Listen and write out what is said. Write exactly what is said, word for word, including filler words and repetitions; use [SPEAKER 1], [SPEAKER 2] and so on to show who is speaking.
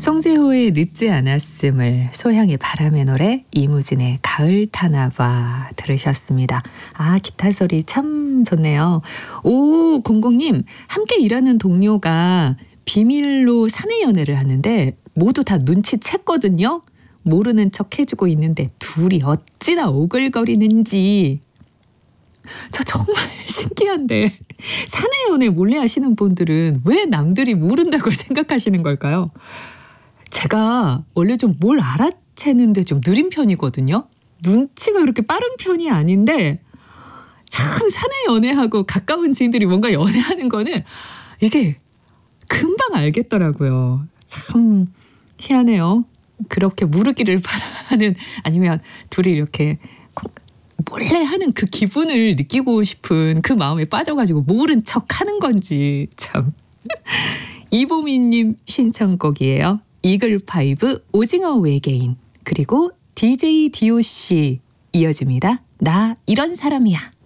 [SPEAKER 1] 송재호의 늦지 않았음을, 소향의 바람의 노래, 이무진의 가을 타나봐 들으셨습니다. 아, 기타 소리 참 좋네요. 오공공님, 함께 일하는 동료가 비밀로 사내 연애를 하는데 모두 다 눈치챘거든요. 모르는 척 해주고 있는데 둘이 어찌나 오글거리는지. 저 정말 신기한데, 사내 연애 몰래 하시는 분들은 왜 남들이 모른다고 생각하시는 걸까요? 제가 원래 좀 뭘 알아채는데 좀 느린 편이거든요. 눈치가 그렇게 빠른 편이 아닌데 참 사내 연애하고 가까운 지인들이 뭔가 연애하는 거는 이게 금방 알겠더라고요. 참 희한해요. 그렇게 모르기를 바라는, 아니면 둘이 이렇게 몰래 하는 그 기분을 느끼고 싶은 그 마음에 빠져가지고 모른 척 하는 건지 참. 이보미님 신청곡이에요. 이글파이브 오징어 외계인, 그리고 디제이 디오씨 이어집니다. 나 이런 사람이야.